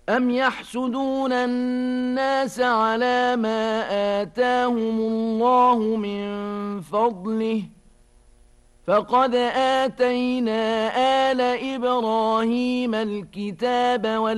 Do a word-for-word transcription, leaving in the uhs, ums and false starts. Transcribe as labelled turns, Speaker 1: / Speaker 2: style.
Speaker 1: أَمْ يَحْسُدُونَ النَّاسَ عَلَىٰ مَا آتَاهُمُ اللَّهُ مِن فَضْلِهِ ۖ فَقَدْ آتَيْنَا آلَ إِبْرَاهِيمَ الْكِتَابَ